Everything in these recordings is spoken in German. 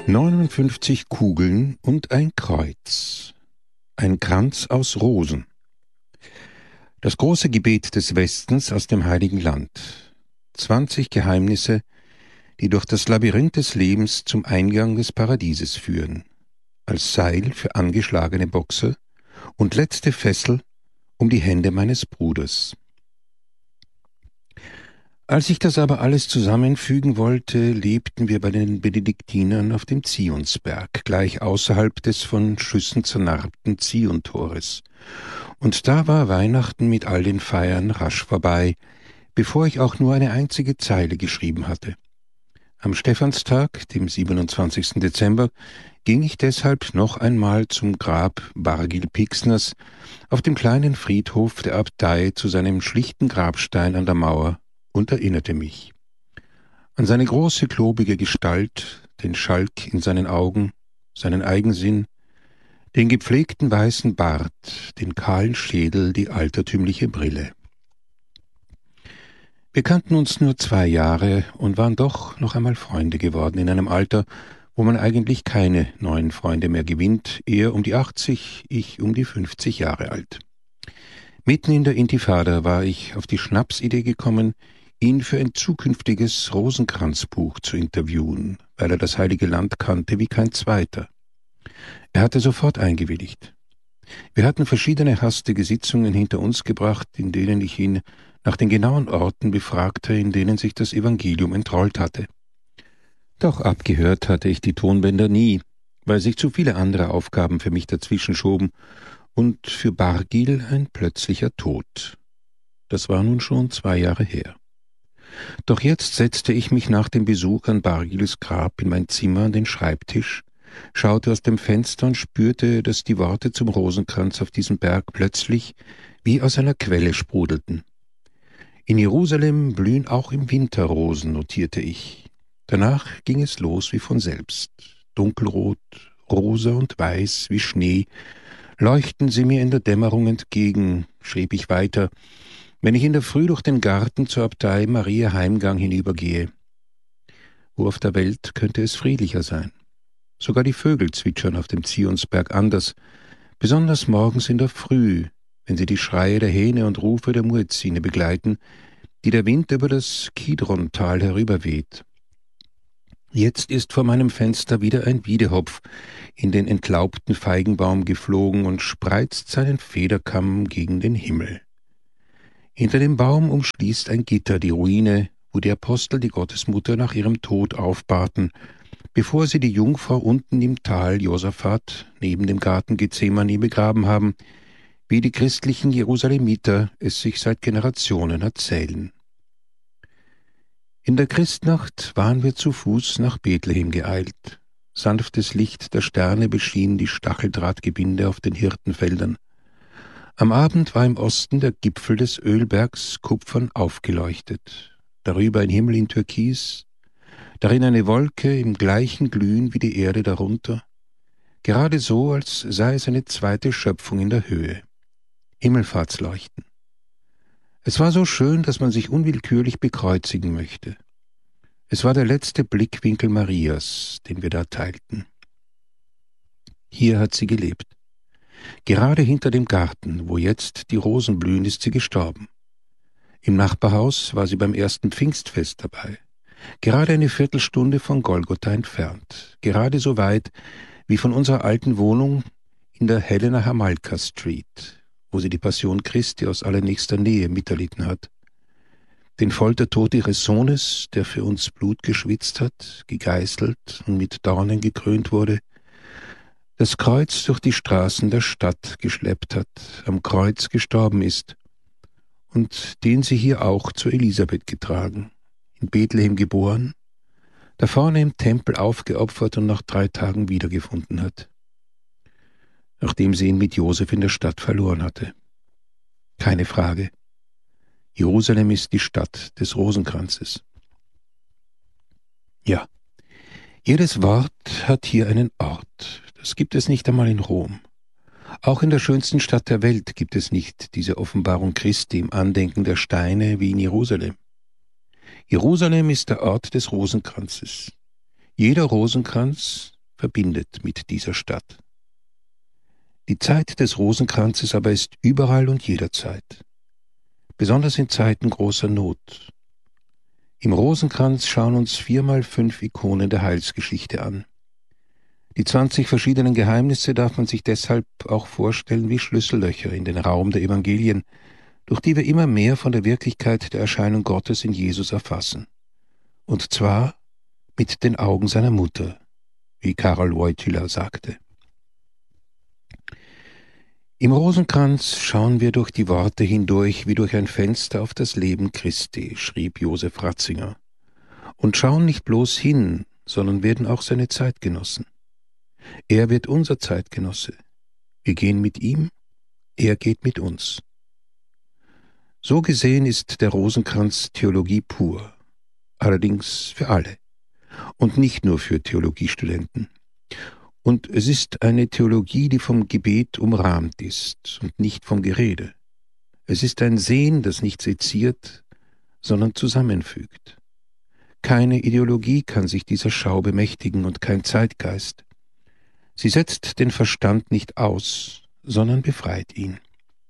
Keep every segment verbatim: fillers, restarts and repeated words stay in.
neunundfünfzig Kugeln und ein Kreuz. Ein Kranz aus Rosen. Das große Gebet des Westens aus dem Heiligen Land. Zwanzig Geheimnisse, die durch das Labyrinth des Lebens zum Eingang des Paradieses führen. Als Seil für angeschlagene Boxer und letzte Fessel um die Hände meines Bruders. Als ich das aber alles zusammenfügen wollte, lebten wir bei den Benediktinern auf dem Zionsberg, gleich außerhalb des von Schüssen zernarbten Ziontores. Und da war Weihnachten mit all den Feiern rasch vorbei, bevor ich auch nur eine einzige Zeile geschrieben hatte. Am Stephanstag, dem siebenundzwanzigsten Dezember, ging ich deshalb noch einmal zum Grab Bargil Pixners auf dem kleinen Friedhof der Abtei zu seinem schlichten Grabstein an der Mauer und erinnerte mich an seine große, klobige Gestalt, den Schalk in seinen Augen, seinen Eigensinn, den gepflegten weißen Bart, den kahlen Schädel, die altertümliche Brille. Wir kannten uns nur zwei Jahre und waren doch noch einmal Freunde geworden in einem Alter, wo man eigentlich keine neuen Freunde mehr gewinnt, er um die achtzig, ich um die fünfzig Jahre alt. Mitten in der Intifada war ich auf die Schnapsidee gekommen, ihn für ein zukünftiges Rosenkranzbuch zu interviewen, weil er das Heilige Land kannte wie kein zweiter. Er hatte sofort eingewilligt. Wir hatten verschiedene hastige Sitzungen hinter uns gebracht, in denen ich ihn nach den genauen Orten befragte, in denen sich das Evangelium entrollt hatte. Doch abgehört hatte ich die Tonbänder nie, weil sich zu viele andere Aufgaben für mich dazwischen schoben und für Bargil ein plötzlicher Tod. Das war nun schon zwei Jahre her. Doch jetzt setzte ich mich nach dem Besuch an Bargils Grab in mein Zimmer an den Schreibtisch, schaute aus dem Fenster und spürte, dass die Worte zum Rosenkranz auf diesem Berg plötzlich wie aus einer Quelle sprudelten. In Jerusalem blühen auch im Winter Rosen, notierte ich. Danach ging es los wie von selbst. Dunkelrot, rosa und weiß wie Schnee leuchten sie mir in der Dämmerung entgegen, schrieb ich weiter, wenn ich in der Früh durch den Garten zur Abtei Maria Heimgang hinübergehe. Wo auf der Welt könnte es friedlicher sein? Sogar die Vögel zwitschern auf dem Zionsberg anders, besonders morgens in der Früh, wenn sie die Schreie der Hähne und Rufe der Muezzine begleiten, die der Wind über das Kidron-Tal herüberweht. Jetzt ist vor meinem Fenster wieder ein Wiedehopf in den entlaubten Feigenbaum geflogen und spreizt seinen Federkamm gegen den Himmel. Hinter dem Baum umschließt ein Gitter die Ruine, wo die Apostel die Gottesmutter nach ihrem Tod aufbahrten, bevor sie die Jungfrau unten im Tal Josaphat neben dem Garten Gethsemane begraben haben, wie die christlichen Jerusalemiter es sich seit Generationen erzählen. In der Christnacht waren wir zu Fuß nach Bethlehem geeilt. Sanftes Licht der Sterne beschien die Stacheldrahtgebinde auf den Hirtenfeldern. Am Abend war im Osten der Gipfel des Ölbergs kupfern aufgeleuchtet, darüber ein Himmel in Türkis, darin eine Wolke im gleichen Glühen wie die Erde darunter, gerade so, als sei es eine zweite Schöpfung in der Höhe. Himmelfahrtsleuchten. Es war so schön, dass man sich unwillkürlich bekreuzigen möchte. Es war der letzte Blickwinkel Marias, den wir da teilten. Hier hat sie gelebt. Gerade hinter dem Garten, wo jetzt die Rosen blühen, ist sie gestorben. Im Nachbarhaus war sie beim ersten Pfingstfest dabei. Gerade eine Viertelstunde von Golgotha entfernt. Gerade so weit wie von unserer alten Wohnung in der Helena Hamalka Street, wo sie die Passion Christi aus allernächster Nähe miterlitten hat. Den Foltertod ihres Sohnes, der für uns Blut geschwitzt hat, gegeißelt und mit Dornen gekrönt wurde, das Kreuz durch die Straßen der Stadt geschleppt hat, am Kreuz gestorben ist und den sie hier auch zu Elisabeth getragen, in Bethlehem geboren, da vorne im Tempel aufgeopfert und nach drei Tagen wiedergefunden hat, nachdem sie ihn mit Josef in der Stadt verloren hatte. Keine Frage. Jerusalem ist die Stadt des Rosenkranzes. Ja, jedes Wort hat hier einen Ort. Das gibt es nicht einmal in Rom. Auch in der schönsten Stadt der Welt gibt es nicht diese Offenbarung Christi im Andenken der Steine wie in Jerusalem. Jerusalem ist der Ort des Rosenkranzes. Jeder Rosenkranz, verbindet mit dieser Stadt. Die Zeit des Rosenkranzes aber ist überall und jederzeit, besonders in Zeiten großer Not. Im Rosenkranz schauen uns viermal fünf Ikonen der Heilsgeschichte an. Die zwanzig verschiedenen Geheimnisse darf man sich deshalb auch vorstellen wie Schlüssellöcher in den Raum der Evangelien, durch die wir immer mehr von der Wirklichkeit der Erscheinung Gottes in Jesus erfassen. Und zwar mit den Augen seiner Mutter, wie Karol Wojtyła sagte. Im Rosenkranz schauen wir durch die Worte hindurch wie durch ein Fenster auf das Leben Christi, schrieb Josef Ratzinger, und schauen nicht bloß hin, sondern werden auch seine Zeitgenossen. Er wird unser Zeitgenosse. Wir gehen mit ihm, er geht mit uns. So gesehen ist der Rosenkranz Theologie pur, allerdings für alle und nicht nur für Theologiestudenten. Und es ist eine Theologie, die vom Gebet umrahmt ist und nicht vom Gerede. Es ist ein Sehen, das nicht seziert, sondern zusammenfügt. Keine Ideologie kann sich dieser Schau bemächtigen und kein Zeitgeist. Sie setzt den Verstand nicht aus, sondern befreit ihn.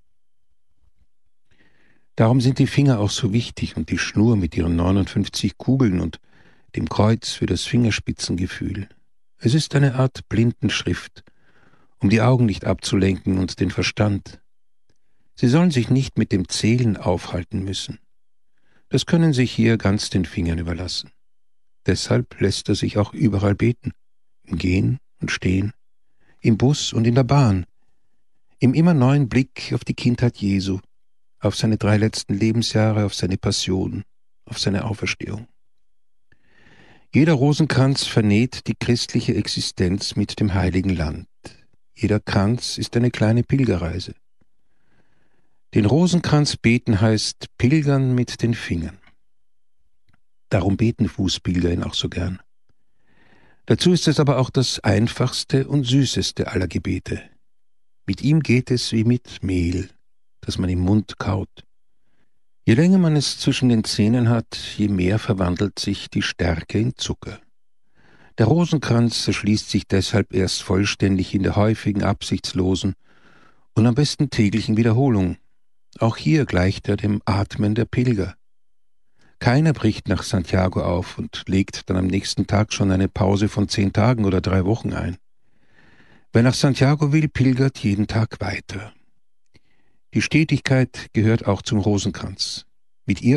Darum sind die Finger auch so wichtig und die Schnur mit ihren neunundfünfzig Kugeln und dem Kreuz für das Fingerspitzengefühl. Es ist eine Art Blindenschrift, um die Augen nicht abzulenken und den Verstand. Sie sollen sich nicht mit dem Zählen aufhalten müssen. Das können sich hier ganz den Fingern überlassen. Deshalb lässt er sich auch überall beten, im Gehen und Stehen, im Bus und in der Bahn, im immer neuen Blick auf die Kindheit Jesu, auf seine drei letzten Lebensjahre, auf seine Passion, auf seine Auferstehung. Jeder Rosenkranz vernäht die christliche Existenz mit dem Heiligen Land. Jeder Kranz ist eine kleine Pilgerreise. Den Rosenkranz beten heißt Pilgern mit den Fingern. Darum beten Fußpilger ihn auch so gern. Dazu ist es aber auch das einfachste und süßeste aller Gebete. Mit ihm geht es wie mit Mehl, das man im Mund kaut. Je länger man es zwischen den Zähnen hat, je mehr verwandelt sich die Stärke in Zucker. Der Rosenkranz erschließt sich deshalb erst vollständig in der häufigen, absichtslosen und am besten täglichen Wiederholung. Auch hier gleicht er dem Atmen der Pilger. Keiner bricht nach Santiago auf und legt dann am nächsten Tag schon eine Pause von zehn Tagen oder drei Wochen ein. Wer nach Santiago will, pilgert jeden Tag weiter. Die Stetigkeit gehört auch zum Rosenkranz. Mit ihr